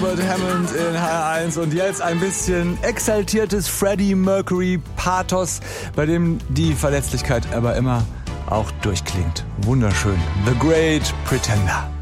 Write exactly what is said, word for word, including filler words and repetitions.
Robert Hammond in H R eins und jetzt ein bisschen exaltiertes Freddie Mercury Pathos, bei dem die Verletzlichkeit aber immer auch durchklingt. Wunderschön. The Great Pretender.